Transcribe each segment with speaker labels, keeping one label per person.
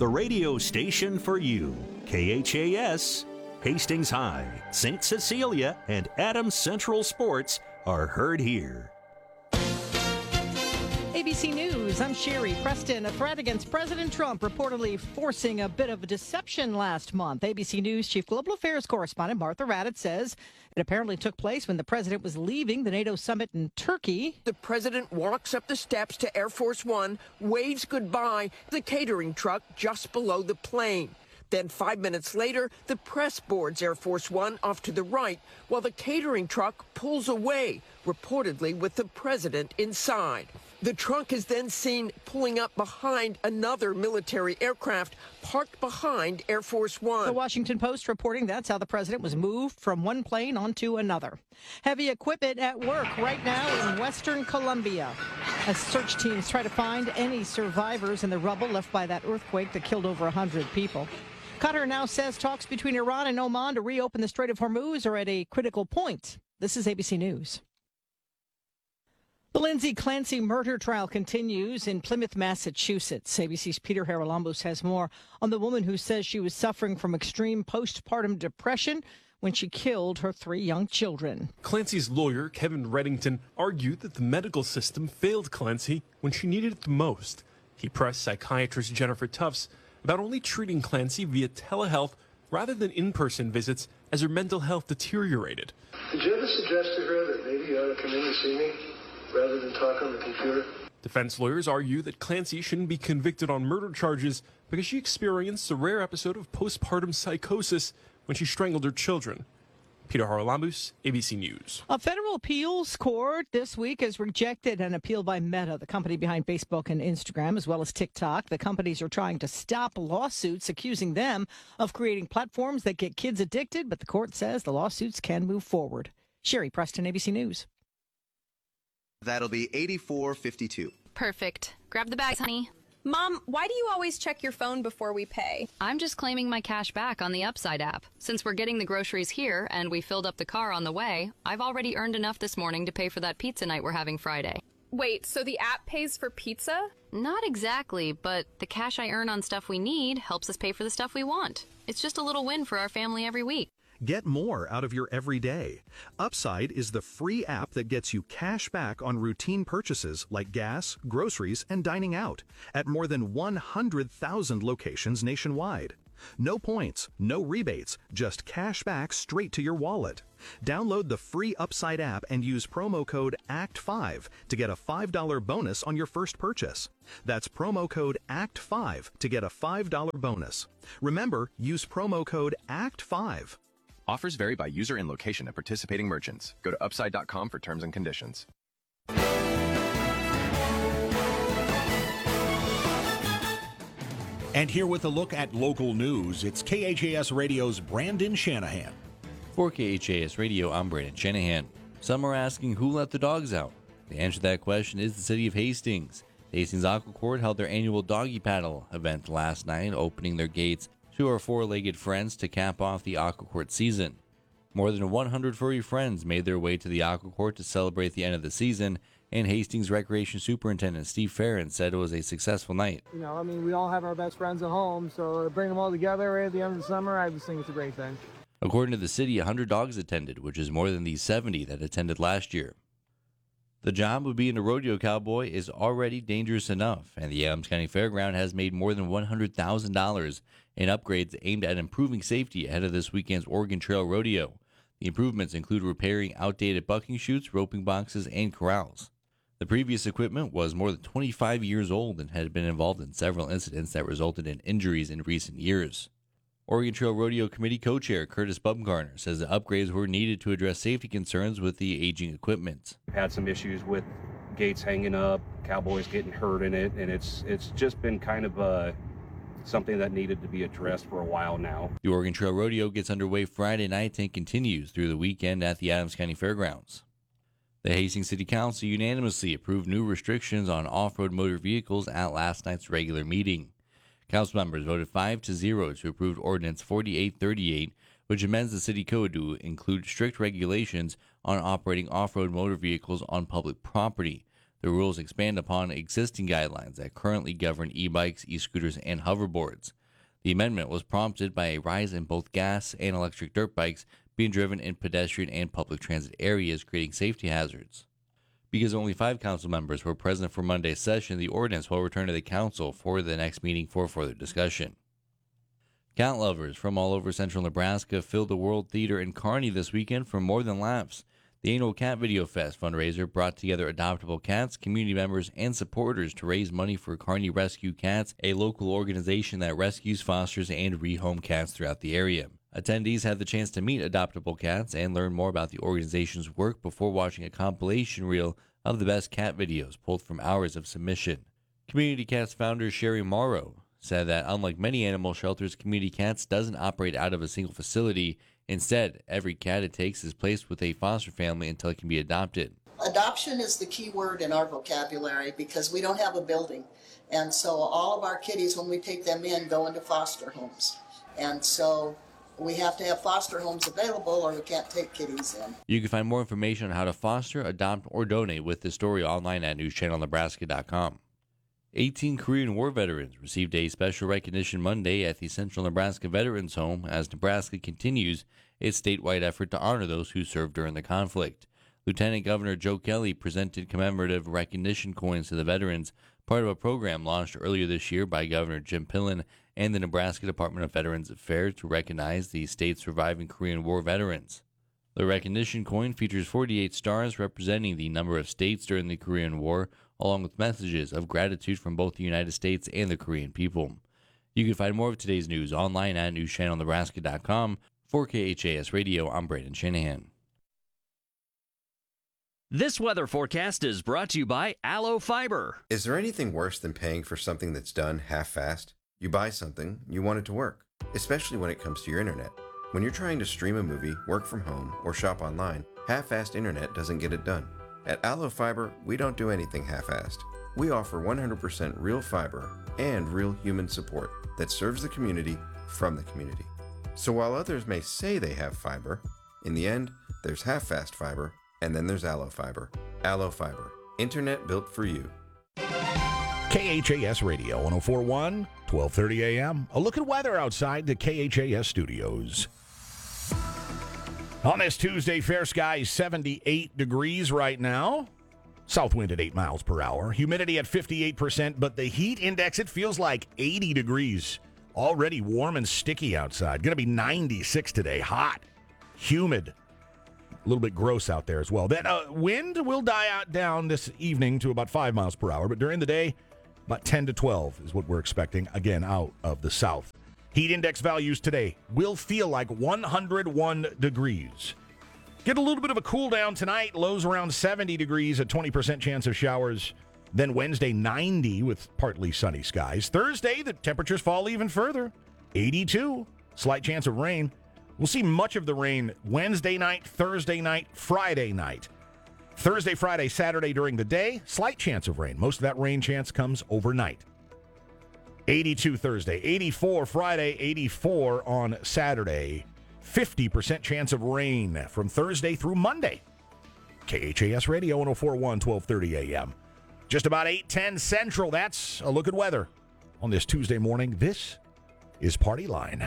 Speaker 1: the radio station for you. KHAS, Hastings High, St. Cecilia, and Adams Central Sports are heard here.
Speaker 2: ABC News, I'm Sherry Preston. A threat against President Trump reportedly forcing a bit of a deception last month. ABC News Chief Global Affairs Correspondent Martha Raddatz says it apparently took place when the president was leaving the NATO summit in Turkey.
Speaker 3: The president walks up the steps to Air Force One, waves goodbye, the catering truck just below the plane. Then 5 minutes later, the press boards Air Force One off to the right, while the catering truck pulls away, reportedly with the president inside. The truck is then seen pulling up behind another military aircraft parked behind Air Force One.
Speaker 2: The Washington Post reporting that's how the president was moved from one plane onto another. Heavy equipment at work right now in western Colombia as search teams try to find any survivors in the rubble left by that earthquake that killed over 100 people. Qatar now says talks between Iran and Oman to reopen the Strait of Hormuz are at a critical point. This is ABC News. The Lindsay Clancy murder trial continues in Plymouth, Massachusetts. ABC's Peter Haralambous has more on the woman who says she was suffering from extreme postpartum depression when she killed her 3 young children.
Speaker 4: Clancy's lawyer, Kevin Reddington, argued that the medical system failed Clancy when she needed it the most. He pressed psychiatrist Jennifer Tufts about only treating Clancy via telehealth rather than in-person visits as her mental health deteriorated.
Speaker 5: Did you ever suggest to her that maybe you ought to come in to see me rather than talk on the computer?
Speaker 4: Defense lawyers argue that Clancy shouldn't be convicted on murder charges because she experienced a rare episode of postpartum psychosis when she strangled her children. Peter Haralambous, ABC News.
Speaker 2: A federal appeals court this week has rejected an appeal by Meta, the company behind Facebook and Instagram, as well as TikTok. The companies are trying to stop lawsuits accusing them of creating platforms that get kids addicted, but the court says the lawsuits can move forward. Sherry Preston, ABC News.
Speaker 6: That'll be 84.52.
Speaker 7: Perfect. Grab the bags, honey.
Speaker 8: Mom, why do you always check your phone before we pay?
Speaker 7: I'm just claiming my cash back on the Upside app. Since we're getting the groceries here and we filled up the car on the way, I've already earned enough this morning to pay for that pizza night we're having Friday.
Speaker 8: Wait, so the app pays for pizza?
Speaker 7: Not exactly, but the cash I earn on stuff we need helps us pay for the stuff we want. It's just a little win for our family every week.
Speaker 9: Get more out of your everyday. Upside is the free app that gets you cash back on routine purchases like gas, groceries, and dining out at more than 100,000 locations nationwide. No points, no rebates, just cash back straight to your wallet. Download the free Upside app and use promo code ACT5 to get a $5 bonus on your first purchase. That's promo code ACT5 to get a $5 bonus. Remember, use promo code ACT5.
Speaker 10: Offers vary by user and location at participating merchants. Go to upside.com for terms and conditions.
Speaker 11: And here with a look at local news, it's KHAS Radio's Brandon Shanahan.
Speaker 12: For KHAS Radio, I'm Brandon Shanahan. Some are asking who let the dogs out. The answer to that question is the city of Hastings. The Hastings Aqua Court held their annual doggy paddle event last night, opening their gates to our 4-legged friends to cap off the Aqua Court season. More than 100 furry friends made their way to the Aqua Court to celebrate the end of the season, and Hastings Recreation Superintendent Steve Farron said it was a successful night.
Speaker 13: You know, I mean, we all have our best friends at home, so to bring them all together right at the end of the summer, I just think it's a great thing.
Speaker 12: According to the city, 100 dogs attended, which is more than the 70 that attended last year. The job of being a rodeo cowboy is already dangerous enough, and the Adams County Fairground has made more than $100,000 in upgrades aimed at improving safety ahead of this weekend's Oregon Trail Rodeo. The improvements include repairing outdated bucking chutes, roping boxes, and corrals. The previous equipment was more than 25 years old and had been involved in several incidents that resulted in injuries in recent years. Oregon Trail Rodeo Committee co-chair Curtis Bumgarner says the upgrades were needed to address safety concerns with the aging equipment.
Speaker 14: We've had some issues with gates hanging up, cowboys getting hurt in it, and it's just been kind of something that needed to be addressed for a while now.
Speaker 12: The Oregon Trail Rodeo gets underway Friday night and continues through the weekend at the Adams County Fairgrounds. The Hastings City Council unanimously approved new restrictions on off-road motor vehicles at last night's regular meeting. Council members voted 5-0 to approve Ordinance 4838, which amends the city code to include strict regulations on operating off-road motor vehicles on public property. The rules expand upon existing guidelines that currently govern e-bikes, e-scooters, and hoverboards. The amendment was prompted by a rise in both gas and electric dirt bikes being driven in pedestrian and public transit areas, creating safety hazards. Because only 5 council members were present for Monday's session, the ordinance will return to the council for the next meeting for further discussion. Cat lovers from all over central Nebraska filled the World Theater in Kearney this weekend for More Than Laughs. The annual Cat Video Fest fundraiser brought together adoptable cats, community members, and supporters to raise money for Kearney Rescue Cats, a local organization that rescues, fosters, and rehome cats throughout the area. Attendees had the chance to meet adoptable cats and learn more about the organization's work before watching a compilation reel of the best cat videos pulled from hours of submission. Community Cats founder Sherry Morrow said that unlike many animal shelters, Community Cats doesn't operate out of a single facility. Instead, every cat it takes is placed with a foster family until it can be adopted.
Speaker 15: Adoption is the key word in our vocabulary because we don't have a building. And so all of our kitties, when we take them in, go into foster homes. And so we have to have foster homes available or we can't take kitties in.
Speaker 12: You can find more information on how to foster, adopt, or donate with this story online at newschannelnebraska.com. 18 Korean War veterans received a special recognition Monday at the Central Nebraska Veterans Home as Nebraska continues its statewide effort to honor those who served during the conflict. Lieutenant Governor Joe Kelly presented commemorative recognition coins to the veterans, part of a program launched earlier this year by Governor Jim Pillen and the Nebraska Department of Veterans Affairs to recognize the state's surviving Korean War veterans. The recognition coin features 48 stars representing the number of states during the Korean War, along with messages of gratitude from both the United States and the Korean people. You can find more of today's news online at newschannelnebraska.com. For KHAS Radio, I'm Braden Shanahan.
Speaker 16: This weather forecast is brought to you by Aloe Fiber.
Speaker 17: Is there anything worse than paying for something that's done half-fast? You buy something, you want it to work, especially when it comes to your internet. When you're trying to stream a movie, work from home, or shop online, half-assed internet doesn't get it done. At Aloe Fiber, we don't do anything half-assed. We offer 100% real fiber and real human support that serves the community from the community. So while others may say they have fiber, in the end, there's half-fast fiber, and then there's Aloe Fiber. Aloe Fiber, internet built for you.
Speaker 11: KHAS Radio 104.1, 12:30 a.m. A look at weather outside the KHAS studios. On this Tuesday, fair skies, 78 degrees right now. South wind at 8 miles per hour. Humidity at 58%, but the heat index, it feels like 80 degrees. Already warm and sticky outside. Going to be 96 today. Hot, humid, a little bit gross out there as well. That wind will die out down this evening to about 5 miles per hour, but during the day, about 10 to 12 is what we're expecting, again, out of the south. Heat index values today will feel like 101 degrees. Get a little bit of a cool down tonight. Lows around 70 degrees, a 20% chance of showers. Then Wednesday, 90 with partly sunny skies. Thursday, the temperatures fall even further. 82, slight chance of rain. We'll see much of the rain Wednesday night, Thursday night, Friday night. Thursday, Friday, Saturday during the day, slight chance of rain. Most of that rain chance comes overnight. 82 Thursday, 84 Friday, 84 on Saturday. 50% chance of rain from Thursday through Monday. KHAS Radio 104.1, 12:30 a.m. Just about 8:10 Central. That's a look at weather on this Tuesday morning. This is Party Line.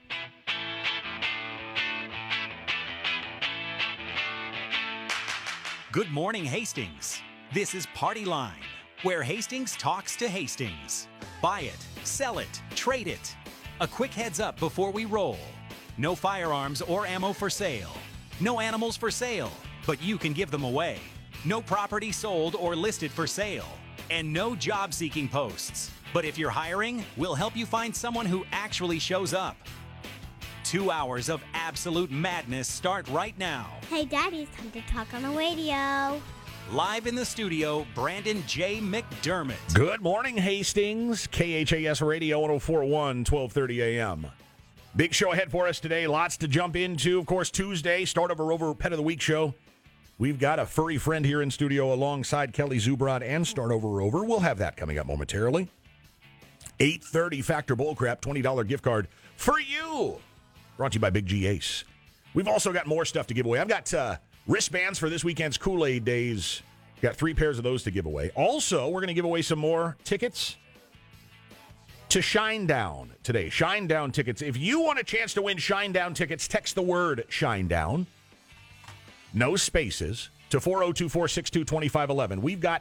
Speaker 18: Good morning, Hastings. This is Party Line, where Hastings talks to Hastings. Buy it, sell it, trade it. A quick heads up before we roll. No firearms or ammo for sale. No animals for sale, but you can give them away. No property sold or listed for sale. And no job-seeking posts. But if you're hiring, we'll help you find someone who actually shows up. 2 hours of absolute madness start right now.
Speaker 19: Hey, Daddy, it's time to talk on the radio.
Speaker 18: Live in the studio, Brandon J. McDermott.
Speaker 11: Good morning, Hastings. KHAS Radio 104.1, 12:30 a.m. Big show ahead for us today. Lots to jump into. Of course, Tuesday, start of our Rover Pet of the Week show. We've got a furry friend here in studio alongside Kelly Zubrod and Start Over Rover. We'll have that coming up momentarily. 8:30 Factor Bullcrap, $20 gift card for you. Brought to you by Big G Ace. We've also got more stuff to give away. I've got wristbands for this weekend's Kool-Aid Days Got 3 pairs of those to give away. Also, we're going to give away some more tickets to Shinedown today. Shinedown tickets. If you want a chance to win Shinedown tickets, text the word Shinedown, no spaces, to 402-462-2511. We've got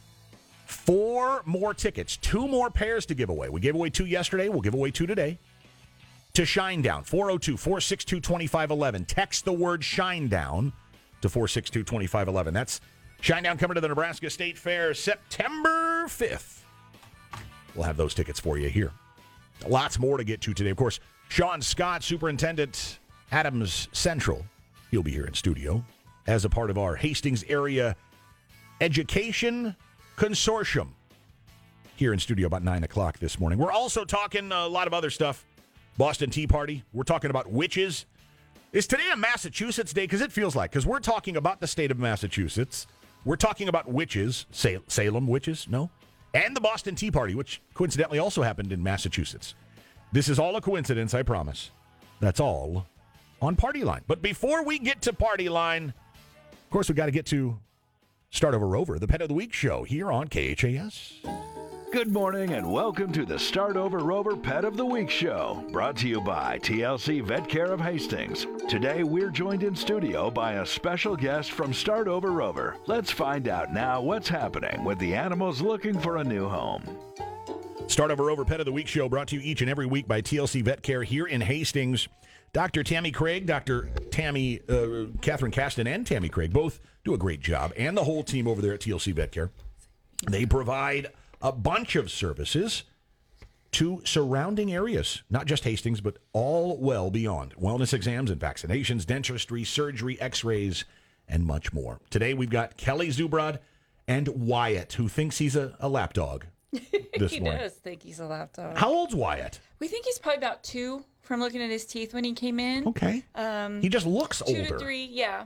Speaker 11: 4 more tickets, 2 more pairs to give away. We gave away 2 yesterday. We'll give away 2 today. To Shinedown, 402-462-2511. Text the word Shinedown to 462-2511. That's Shinedown coming to the Nebraska State Fair September 5th. We'll have those tickets for you here. Lots more to get to today. Of course, Sean Scott, Superintendent, Adams Central. He'll be here in studio as a part of our Hastings Area Education Consortium here in studio about 9 o'clock this morning. We're also talking a lot of other stuff. Boston Tea Party. We're talking about witches. Is today a Massachusetts Day? Because it feels like. Because we're talking about the state of Massachusetts. We're talking about witches. Salem witches? No. And the Boston Tea Party, which coincidentally also happened in Massachusetts. This is all a coincidence, I promise. That's all on Party Line. But before we get to Party Line, of course, we got to get to Start Over Rover, the Pet of the Week show here on KHAS.
Speaker 20: Good morning and welcome to the Start Over Rover Pet of the Week show, brought to you by TLC Vet Care of Hastings. Today we're joined in studio by a special guest from Start Over Rover. Let's find out now what's happening with the animals looking for a new home.
Speaker 11: Start Over Rover Pet of the Week show brought to you each and every week by TLC Vet Care here in Hastings. Dr. Tammy Craig, Dr. Tammy, Catherine Caston and Tammy Craig both do a great job, and the whole team over there at TLC Vet Care. They provide a bunch of services to surrounding areas, not just Hastings, but all well beyond. Wellness exams and vaccinations, dentistry, surgery, x-rays, and much more. Today we've got Kelly Zubrod and Wyatt, who thinks he's a lapdog this
Speaker 21: He
Speaker 11: morning.
Speaker 21: does think he's a lapdog.
Speaker 11: How old's Wyatt?
Speaker 21: We think he's probably about 2 from looking at his teeth when he came in.
Speaker 11: Okay. He just looks
Speaker 21: 2
Speaker 11: older.
Speaker 21: to 3, yeah.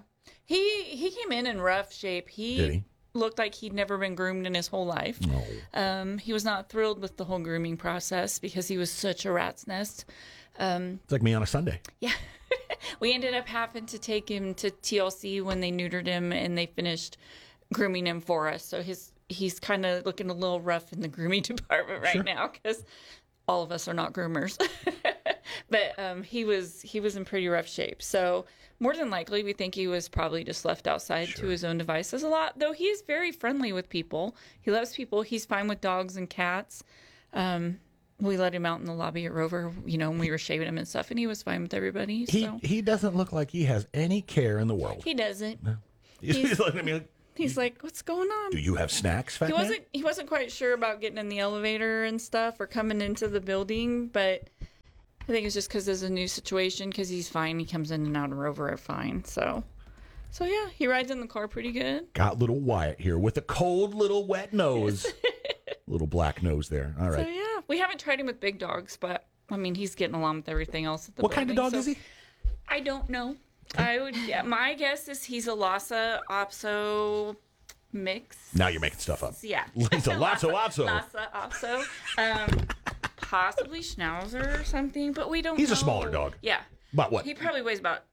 Speaker 21: He came in rough shape.
Speaker 11: Did he?
Speaker 21: Looked like he'd never been groomed in his whole life.
Speaker 11: No.
Speaker 21: He was not thrilled with the whole grooming process because he was such a rat's nest.
Speaker 11: It's like me on a Sunday.
Speaker 21: Yeah. We ended up having to take him to TLC when they neutered him and they finished grooming him for us. So he's kind of looking a little rough in the grooming department right now because all of us are not groomers. But he was in pretty rough shape. So more than likely, we think he was probably just left outside to his own devices a lot, though he is very friendly with people. He loves people. He's fine with dogs and cats. We let him out in the lobby at Rover, when we were shaving him and stuff, and he was fine with everybody. So.
Speaker 11: He doesn't look like he has any care in the world.
Speaker 21: He doesn't.
Speaker 11: No. He's looking at me like,
Speaker 21: he's like, what's going on?
Speaker 11: do you have snacks, fat man?
Speaker 21: He wasn't quite sure about getting in the elevator and stuff or coming into the building, but I think it's just because there's a new situation because he's fine. He comes in and out of Rover fine. So yeah, he rides in the car pretty good.
Speaker 11: Got little Wyatt here with a cold little wet nose. Little black nose there. All right.
Speaker 21: So yeah, we haven't tried him with big dogs, but I mean, he's getting along with everything else at the
Speaker 11: What kind of dog is he?
Speaker 21: I don't know. My guess is he's a Lhasa Apso mix.
Speaker 11: Now you're making stuff up.
Speaker 21: Yeah.
Speaker 11: It's a Lhasa Apso.
Speaker 21: Lhasa Apso. Possibly Schnauzer or something, but we don't know.
Speaker 11: He's a smaller dog.
Speaker 21: Yeah.
Speaker 11: About what?
Speaker 21: He probably weighs about,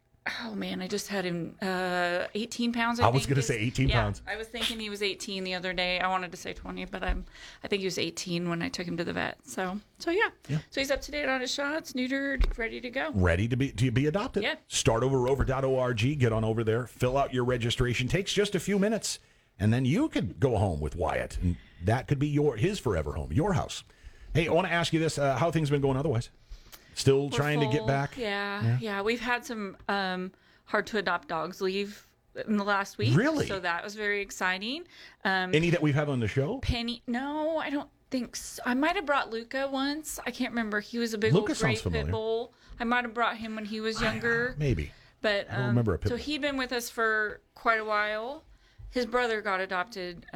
Speaker 21: I just had him 18 pounds.
Speaker 11: I was going to say 18 pounds.
Speaker 21: I was thinking he was 18 the other day. I wanted to say 20, but I think he was 18 when I took him to the vet. So yeah. So he's up to date on his shots, neutered, ready to go.
Speaker 11: Ready to be adopted.
Speaker 21: Yeah.
Speaker 11: Startoverrover.org. Get on over there. Fill out your registration. Takes just a few minutes. And then you could go home with Wyatt. And that could be his forever home, your house. Hey, I want to ask you this. How things been going otherwise? Still trying to get back?
Speaker 21: Yeah. We've had some hard to adopt dogs leave in the last week.
Speaker 11: Really?
Speaker 21: So that was very exciting.
Speaker 11: Any that we've had on the show?
Speaker 21: Penny? No, I don't think so. I might have brought Luca once. I can't remember. He was a big
Speaker 11: Luca
Speaker 21: old gray
Speaker 11: sounds familiar.
Speaker 21: pit bull. I might have brought him when he was younger.
Speaker 11: Maybe.
Speaker 21: But
Speaker 11: I don't remember a pit
Speaker 21: so
Speaker 11: bull.
Speaker 21: he'd been with us for quite a while. His brother got adopted.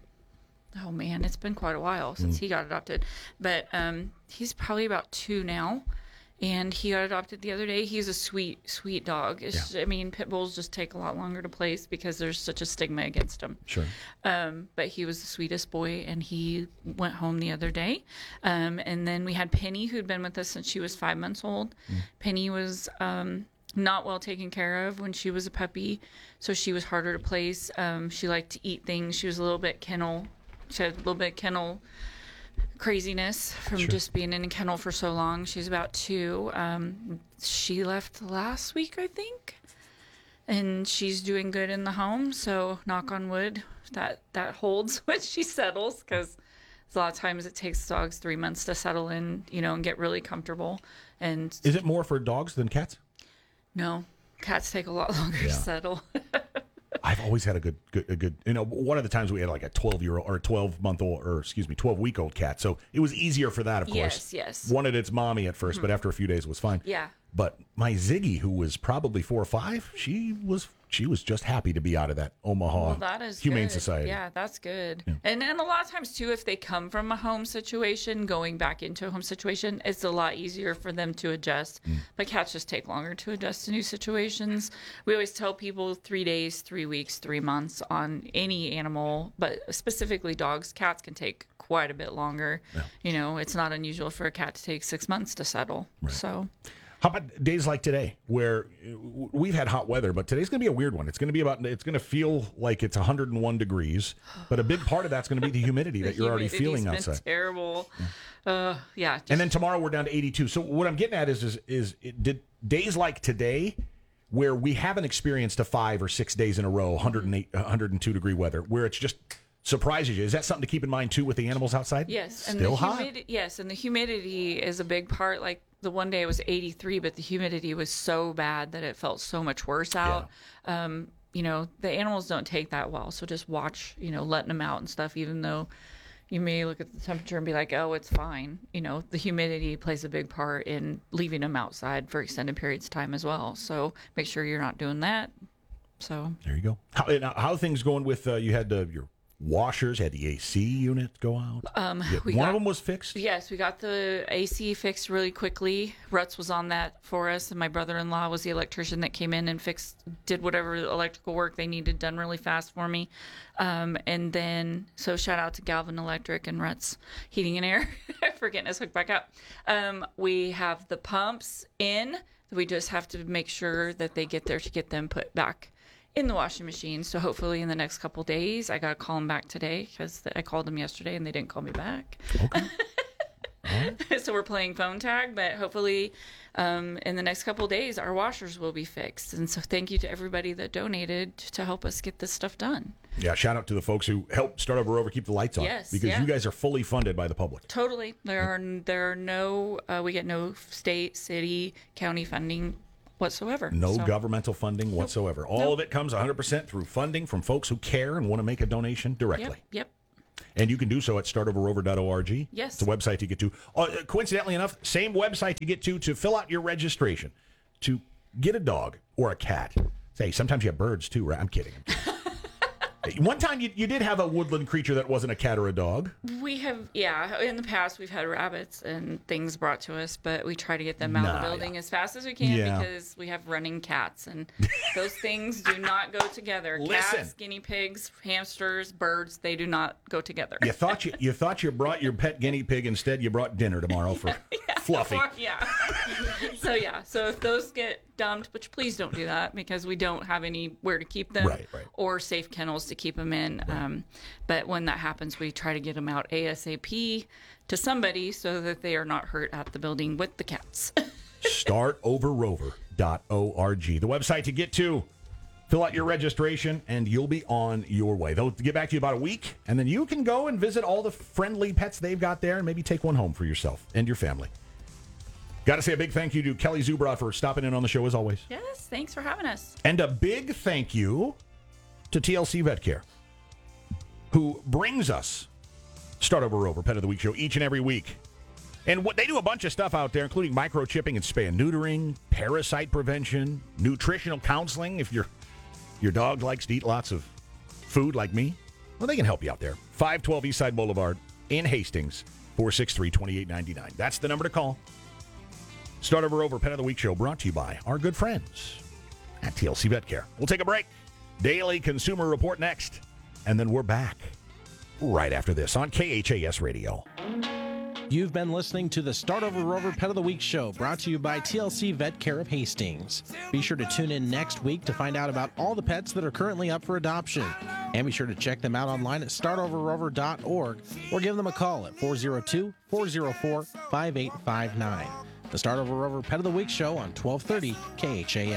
Speaker 21: Oh man, it's been quite a while since he got adopted. But he's probably about 2 now. And he got adopted the other day. He's a sweet, sweet dog. I mean, pit bulls just take a lot longer to place because there's such a stigma against them.
Speaker 11: Sure.
Speaker 21: But he was the sweetest boy, and he went home the other day. And then we had Penny, who'd been with us since she was 5 months old. Penny was not well taken care of when she was a puppy, so she was harder to place. She liked to eat things. She was a little bit kennel. She had a little bit kennel craziness from just being in a kennel for so long. She's about 2. She left last week, I think, and she's doing good in the home. So knock on wood that holds when she settles, because a lot of times it takes dogs 3 months to settle in, and get really comfortable. And
Speaker 11: is it more for dogs than cats?
Speaker 21: No, cats take a lot longer to settle.
Speaker 11: I've always had a good. One of the times we had like a 12-year-old or a 12-week-old cat, so it was easier for that, of course.
Speaker 21: Yes.
Speaker 11: Wanted its mommy at first, but after a few days it was fine.
Speaker 21: Yeah.
Speaker 11: But my Ziggy, who was probably 4 or 5, she was just happy to be out of that Omaha Humane
Speaker 21: good.
Speaker 11: Society.
Speaker 21: Yeah, that's good.
Speaker 11: Yeah.
Speaker 21: And a lot of times too, if they come from a home situation, going back into a home situation, it's a lot easier for them to adjust. But cats just take longer to adjust to new situations. We always tell people 3 days, 3 weeks, 3 months on any animal, but specifically dogs. Cats can take quite a bit longer. Yeah. It's not unusual for a cat to take 6 months to settle. Right. So.
Speaker 11: How about days like today, where we've had hot weather, but today's going to be a weird one. It's going to feel like it's 101 degrees, but a big part of that's going to be the humidity that you're already feeling outside.
Speaker 21: Terrible. Yeah.
Speaker 11: And then tomorrow we're down to 82. So what I'm getting at is did days like today, where we haven't experienced a 5 or 6 days in a row, 102 degree weather, where it's just surprises you. Is that something to keep in mind too with the animals outside?
Speaker 21: Yes.
Speaker 11: Still hot?
Speaker 21: Yes, and the humidity is a big part. Like the one day it was 83, but the humidity was so bad that it felt so much worse out. Yeah. The animals don't take that well, so just watch, letting them out and stuff, even though you may look at the temperature and be like, oh, it's fine. The humidity plays a big part in leaving them outside for extended periods of time as well. So make sure you're not doing that. So
Speaker 11: there you go. How are things going with you had your washers, had the AC unit go out? One of them was fixed?
Speaker 21: Yes, we got the AC fixed really quickly. Ruts was on that for us, and my brother-in-law was the electrician that came in and did whatever electrical work they needed done really fast for me. And then, so shout out to Galvin Electric and Ruts Heating and Air for getting us hooked back up. We have the pumps in. We just have to make sure that they get there to get them put back in the washing machine. So hopefully in the next couple days, I got to call them back today, because I called them yesterday and they didn't call me back. Okay. So we're playing phone tag, but hopefully in the next couple days, our washers will be fixed. And so thank you to everybody that donated to help us get this stuff done.
Speaker 11: Yeah, shout out to the folks who helped Start Over Rover keep the lights on.
Speaker 21: Yes,
Speaker 11: because you guys are fully funded by the public.
Speaker 21: Totally. There are no, we get no state, city, county funding whatsoever.
Speaker 11: No governmental funding whatsoever. All of it comes 100% through funding from folks who care and want to make a donation directly.
Speaker 21: Yep.
Speaker 11: And you can do so at startoverrover.org.
Speaker 21: Yes.
Speaker 11: It's a website to get to. Coincidentally enough, same website to get to fill out your registration to get a dog or a cat. Say, sometimes you have birds too, right? I'm kidding. One time you did have a woodland creature that wasn't a cat or a dog.
Speaker 21: We have, in the past we've had rabbits and things brought to us, but we try to get them out of the building as fast as we can because we have running cats, and those things do not go together. Cats, guinea pigs, hamsters, birds, they do not go together.
Speaker 11: You thought you brought your pet guinea pig, instead you brought dinner tomorrow for Fluffy.
Speaker 21: So if those get dumped, which please don't do that, because we don't have anywhere to keep them or safe kennels to keep them in. But when that happens, we try to get them out ASAP to somebody so that they are not hurt at the building with the cats.
Speaker 11: StartOverRover.org, the website to get to. Fill out your registration, and you'll be on your way. They'll get back to you about a week, and then you can go and visit all the friendly pets they've got there and maybe take one home for yourself and your family. Got to say a big thank you to Kelly Zubrod for stopping in on the show as always.
Speaker 21: Yes, thanks for having us.
Speaker 11: And a big thank you to TLC Vet Care, who brings us Start Over Rover Pet of the Week show each and every week. And what they do a bunch of stuff out there, including microchipping and spay and neutering, parasite prevention, nutritional counseling. If your dog likes to eat lots of food like me, well, they can help you out there. 512 Eastside Boulevard in Hastings, 463-2899. That's the number to call. Start Over Rover Pet of the Week show brought to you by our good friends at TLC Vet Care. We'll take a break. Daily Consumer Report next. And then we're back right after this on KHAS Radio.
Speaker 1: You've been listening to the Start Over Rover Pet of the Week show, brought to you by TLC Vet Care of Hastings. Be sure to tune in next week to find out about all the pets that are currently up for adoption. And be sure to check them out online at startoverrover.org or give them a call at 402-404-5859. The Start Over Rover Pet of the Week show on 1230 KHAS.